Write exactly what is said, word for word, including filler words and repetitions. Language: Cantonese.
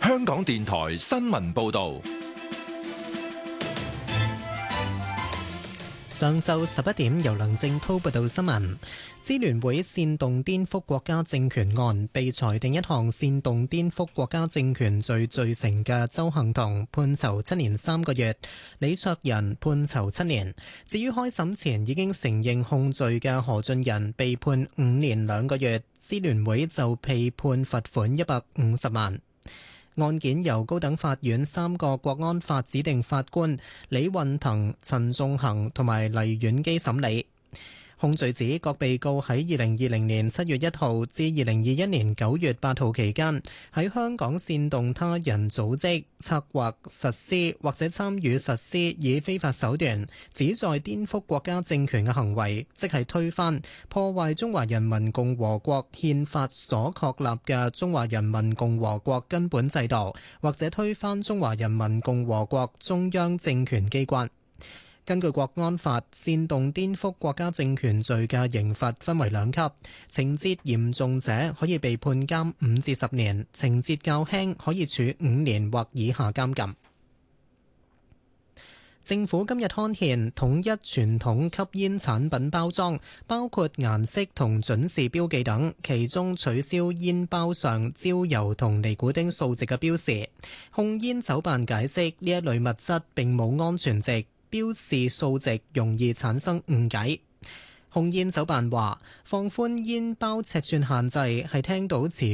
香港電台新聞報道。 上晝十一點，由梁正滔報道新聞。支聯會煽動顛覆國家政權案被裁定一項煽動顛覆國家政權罪罪成嘅鄒幸彤判囚七年三個月，李卓人判囚七年。至於開審前已經承認控罪嘅何俊仁被判五年兩個月，支聯會就被判罰款一百五十萬。案件由高等法院三個國安法指定法官李運騰、陳仲衡同埋黎婉基審理。控罪指各被告喺二零二零年七月一號至二零二一年九月八號期間，喺香港煽動他人組織、策劃、實施或者參與實施以非法手段旨在顛覆國家政權嘅行為，即係推翻、破壞中華人民共和國憲法所確立嘅中華人民共和國根本制度，或者推翻中華人民共和國中央政權機關。根據國安法，煽動顛覆國家政權罪嘅刑罰分為兩級，情節嚴重者可以被判監五至十年，情節較輕可以處五年或以下監禁。政府今日刊憲統一傳統吸煙產品包裝，包括顏色同準時標記等，其中取消煙包上焦油同尼古丁數值嘅標示。控煙酒辦解釋呢一類物質並冇安全值，標示數值容易產生誤解。控煙酒辦話，放寬煙包尺寸限制係聽到持